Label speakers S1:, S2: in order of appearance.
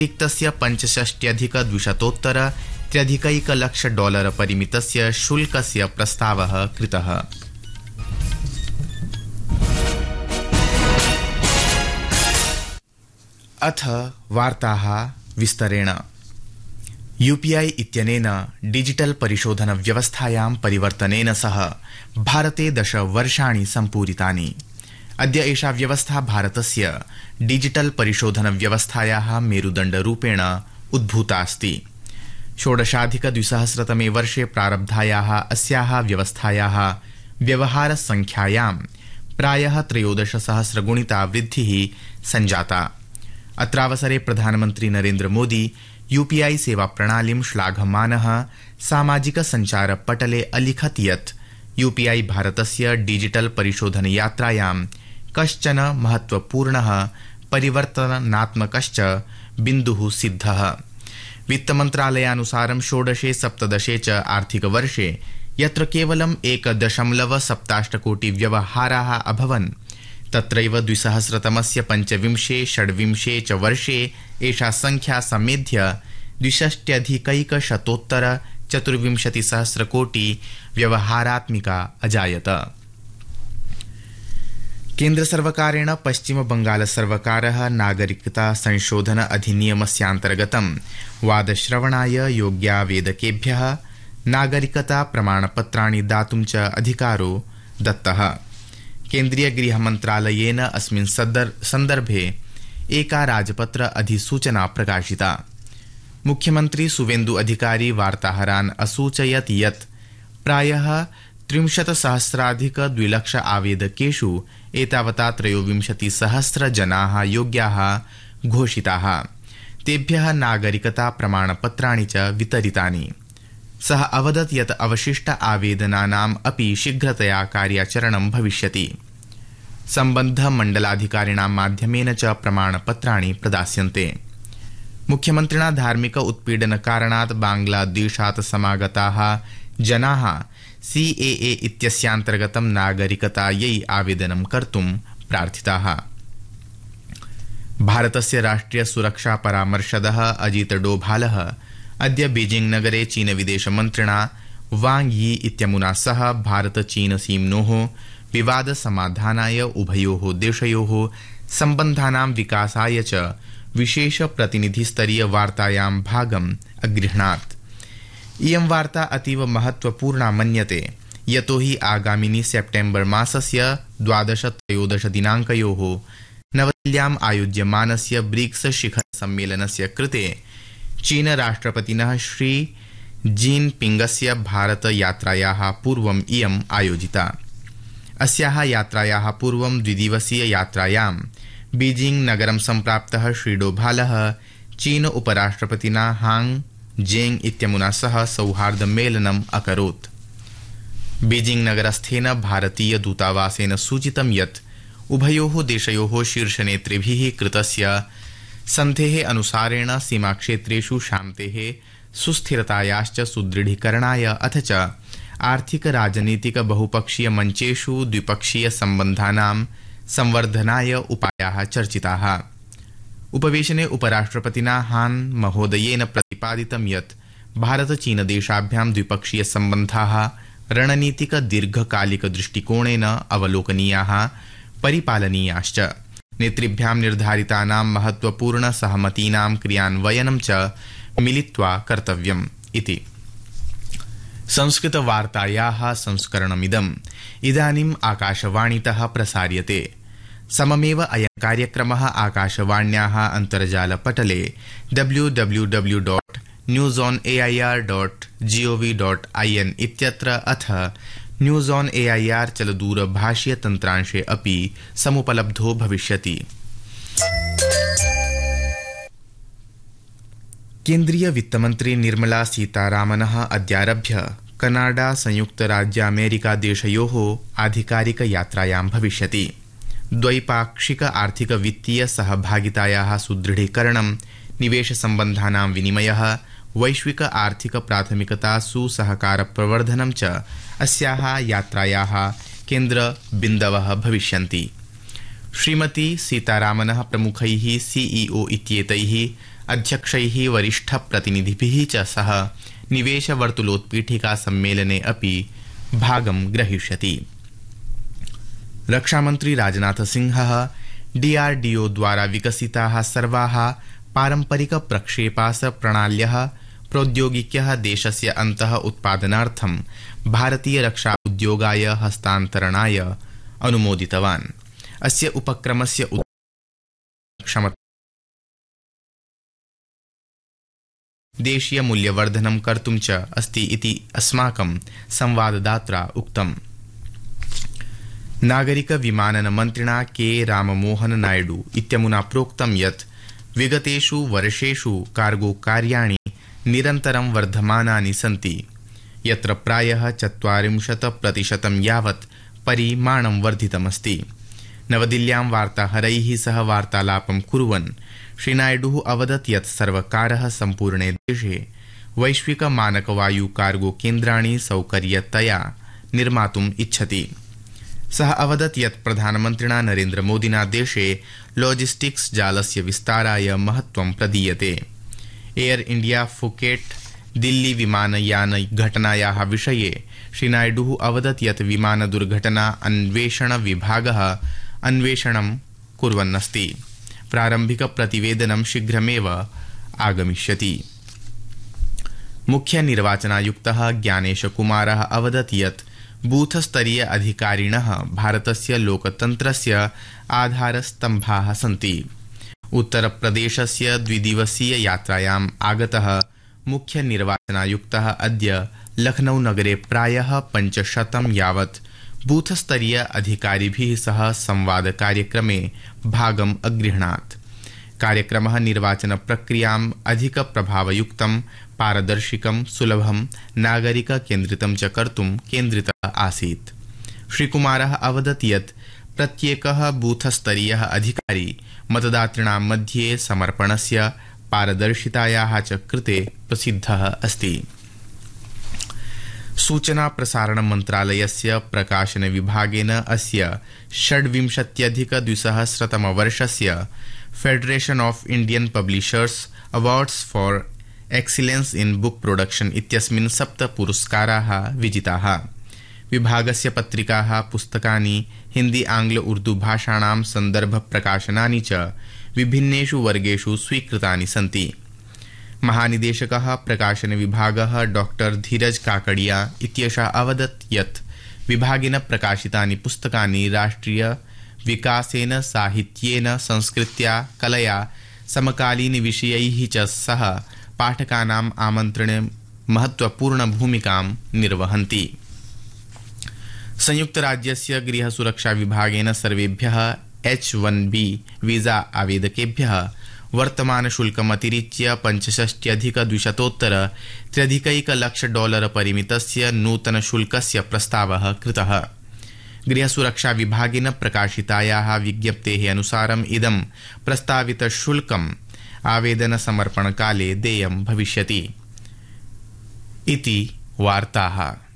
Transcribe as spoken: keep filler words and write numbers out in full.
S1: रिक्तस्य पञ्चषष्ट्यधिकद्विशतोत्तर त्र्यधिकैकलक्ष dollar परिमितस्य शुल्कस्य प्रस्तावः कृतः। अथ वार्ताः विस्तरेण। यूपीआई इत्यनेन डिजिटल परिशोधन व्यवस्थायां परिवर्तनेन सह भारते दश वर्षाणि सम्पूरितानि। अद्य एषा व्यवस्था भारतस्य डिजिटल परिशोधन व्यवस्थायाः मेरुदण्डरूपेण उद्भूता अस्ति। षोडशाधिक द्विसहस्रतमे वर्षे प्रारब्धायाः अस्याः व्यवस्थायाः व्यवहार संख्यायां प्रायः त्रयोदश सहस्रगुणिता वृद्धिः सञ्जाता। अत्रावसरे प्रधानमन्त्री नरेन्द्र मोदी यूपीआई सेवा प्रणालीं श्लाघमानः सामाजिक सञ्चार पटले अलिखत् यत् यूपीआई भारतस्य डिजिटल परिशोधन यात्रायां कश्चन महत्वपूर्णः परिवर्तनात्मकश्च बिन्दुः सिद्धः। वित्तमन्त्रालयानुसारं षोडशे सप्तदशे च आर्थिकवर्षे यत्र केवलम् एक दशमलव सप्ताष्ट कोटि व्यवहाराः अभवन्, तत्रैव द्विसहस्रतमस्य पञ्चविंशे षड्विंशे च वर्षे एषा संख्या समेध्य द्विषष्ट्यधिकैकशतोत्तर चतुर्विंशतिसहस्रकोटि व्यवहारात्मिका अजायत। केन्द्रसर्वकारेण पश्चिमबंगालसर्वकारः नागरिकता संशोधन अधिनियमस्यान्तर्गतं वादश्रवणाय योग्यावेदकेभ्यः नागरिकता प्रमाणपत्राणि दातुं च अधिकारो दत्तः। केन्द्रीय गृहमन्त्रालयेन अस्मिन् सन्दर्भे एका राजपत्र अधिसूचना प्रकाशिता। मुख्यमन्त्री सुवेन्दु अधिकारी वार्ताहरान् असूचयत् यत् प्रायः त्रिंशत् सहस्राधिक द्विलक्ष आवेदकेषु एतावता त्रयोविंशतिसहस्र जनाः योग्याः घोषिताः। तेभ्यः नागरिकता प्रमाणपत्राणि च वितरितानि। सः अवदत् यत् अवशिष्ट आवेदनानाम् अपि शीघ्रतया कार्याचरणं भविष्यति। सम्बद्ध मण्डलाधिकारिणां माध्यमेन च प्रमाणपत्राणि प्रदास्यन्ते। मुख्यमन्त्रिणा धार्मिक उत्पीडनकारणात् बांग्लादेशात् समागताः जनाः सीएए इत्यस्यान्तर्गतं नागरिकतायै आवेदनं कर्तुं प्रार्थिताः। भारतस्य राष्ट्रिय सुरक्षा परामर्शदः अजित डोभालः अद्य बीजिंग नगरे चीन विदेशमन्त्रिणा वांग यी इत्यमुना सह भारत चीन सीम्नोः विवाद समाधानाय उभयोः देशयोः सम्बन्धानां विकासाय च विशेष प्रतिनिधिस्तरीय वार्तायां भागम् अगृह्णात्। इयं वार्ता अतीव महत्वपूर्णा मन्यते, यतोहि आगामिनि सेप्टेम्बर मासस्य द्वादश त्रयोदश दिनाङ्कयोः नवदिल्ल्याम् आयोज्यमानस्य ब्रिक्स शिखर सम्मेलनस्य कृते चीन राष्ट्रपतिनः श्री जिनपिंगस्य भारत यात्रायाः पूर्वम् इयम् आयोजिता। अस्याः यात्रायाः पूर्वं द्विदिवसीय यात्रायां बीजिंग नगरं सम्प्राप्तः श्री डोभालः चीन उपराष्ट्रपतिना हांग जेंग इत्यमुना सह सौहार्दमेलनम् अकरोत्। बीजिंग नगरस्थेन भारतीय दूतावासेन सूचितं यत् उभयोः देशयोः शीर्षनेतृभिः कृतस्य सन्धेः अनुसारेण सीमाक्षेत्रेषु शान्तेः सुस्थिरतायाश्च सुदृढीकरणाय अथ च आर्थिक राजनीतिक बहुपक्षीय मञ्चेषु द्विपक्षीय सम्बन्धानां संवर्धनाय उपायाः चर्चिताः। उपवेशने उपराष्ट्रपतिना हान महोदयेन प्रतिपादितं यत् भारत चीन देशाभ्यां द्विपक्षीय सम्बन्धाः रणनीतिक दीर्घकालिक दृष्टिकोणेन अवलोकनीयाः परिपालनीयाश्च। नेतृभ्यां निर्धारितानां महत्वपूर्ण सहमतीनां क्रियान्वयनं च मिलित्वा कर्तव्यम् इति। संस्कृत वार्तायाः संस्करणमिदम् इदानीम् आकाशवाणीतः प्रसार्यते। सममेव अयं कार्यक्रमः आकाशवाण्याः अन्तर्जालपटले W W W dot news on A I R dot gov dot I N इत्यत्र अथ news on A I R चलदूरभाषीय तन्त्रांशे अपि समुपलब्धो भविष्यति। केन्द्रीय वित्तमन्त्री निर्मला सीतारामनः अद्यारभ्य कनाडा संयुक्तराज्यामेरिका देशयोः आधिकारिक यात्रायां भविष्यति। द्वैपाक्षिक आर्थिक वित्तीय सहभागितायाः सुदृढीकरणं, निवेश सम्बन्धानां विनिमयः, वैश्विक आर्थिक प्राथमिकतासु सहकार प्रवर्धनं च अस्याः यात्रायाः केन्द्र बिन्दवः भविष्यन्ति। श्रीमती सीतारामनः प्रमुखैः सीईओ इत्येतैः अध्यक्षैः वरिष्ठप्रतिनिधिभिः च सह निवेशवर्तुलोत्पीठिका सम्मेलने अपि भागं ग्रहीष्यति। रक्षामन्त्री राजनाथ सिंहः डीआरडीओ द्वारा विकसिताः सर्वाः पारम्परिक प्रक्षेपास प्रणाल्यः प्रौद्योगिक्यः देशस्य अन्तः उत्पादनार्थं भारतीय रक्षा उद्योगाय हस्तान्तरणाय अनुमोदितवान्। अस्य उपक्रमस्य क्षमता देशीय मूल्यवर्धनं कर्तुं च अस्ति इति अस्माकं संवाददात्रा उक्तम्। नागरिक विमानन मन्त्रिणा के राममोहन नायडू इत्यमुना प्रोक्तं यत् विगतेषु वर्षेषु कार्गो कार्याणि निरन्तरं वर्धमानानि सन्ति, यत्र प्रायः चत्वारिंशत् प्रतिशतं यावत् परिमाणं वर्धितमस्ति। नवदिल्ल्यां वार्ताहरैः सह वार्तालापं कुर्वन् श्रीनायडू अवदत् यत् सर्वकारः सम्पूर्णे देशे वैश्विक मानकवायु कार्गो केन्द्राणि सौकर्यतया निर्मातुम् इच्छति। सः अवदत् यत् प्रधानमन्त्रिणा नरेन्द्रमोदिना देशे लॉजिस्टिक्स जालस्य विस्ताराय महत्त्वं प्रदीयते। एयर इंडिया फुकेट दिल्ली विमानयान घटनायाः विषये श्रीनायडू अवदत् यत् विमान दुर्घटना अन्वेषण विभागः अन्वेषणं कुर्वन्नस्ति। प्रारम्भिक प्रतिवेदनं शीघ्रमेव आगमिष्यति। मुख्य निर्वाचनायुक्तः ज्ञानेश कुमारः अवदत् यत् बूथस्तरीय अधिकारिणः भारतस्य लोकतन्त्रस्य आधारस्तम्भाः सन्ति। उत्तरप्रदेशस्य द्विदिवसीय यात्रायाम् आगतः मुख्य निर्वाचनायुक्तः अद्य लखनऊ नगरे प्रायः पञ्चशतं यावत् बूथस्तरीय अधिकारिभिः सह संवाद कार्यक्रमे भागम् अगृह्णात्। कार्यक्रमः निर्वाचन प्रक्रियाम् अधिक प्रभावयुक्तं, पारदर्शिकं, सुलभं, नागरिक केन्द्रितं च कर्तुं केन्द्रितः आसीत्। श्रीकुमारः अवदत् यत् प्रत्येकः बूथस्तरीयः अधिकारी मतदातृणां मध्ये समर्पणस्य, पारदर्शितायाः च कृते प्रसिद्धः अस्ति। सूचना प्रसारण मन्त्रालयस्य प्रकाशन विभागेन अस्य षड्विंशत्यधिक द्विसहस्रतमवर्षस्य federation of Indian publishers awards for excellence in book production इत्यस्मिन् सप्त पुरस्काराः विजिताः। विभागस्य पत्रिकाः, पुस्तकानि, हिंदी आंग्ल उर्दू भाषाणां सन्दर्भ प्रकाशनानि च विभिन्नेषु वर्गेषु स्वीकृतानि सन्ति। महानिदेशकः प्रकाशन विभागः डॉक्टर धीरज काकड़िया इत्येषः अवदत् यत् विभागेन प्रकाशितानि पुस्तकानि राष्ट्रिय विकासेन, साहित्येन, संस्कृत्या, कलया, समकालीन विषयैः च सह पाठकानाम् आमन्त्रणे महत्वपूर्ण भूमिकां निर्वहन्ति। संयुक्त राज्यस्य गृह सुरक्षा विभागेन सर्वेभ्यः एच वन बी वीजा आवेदकेभ्यः वर्तमान शुल्कमतिरिच्य पञ्चषष्ट्यधिक द्विशतोत्तर त्र्यधिकैकलक्ष डॉलर परिमितस्य नूतन शुल्कस्य प्रस्तावः कृतः। गृह सुरक्षा विभागेन प्रकाशितायाः विज्ञप्तेः अनुसारम् इदं प्रस्तावित शुल्कम् आवेदन समर्पणकाले देयं भविष्यति इति वार्ताः।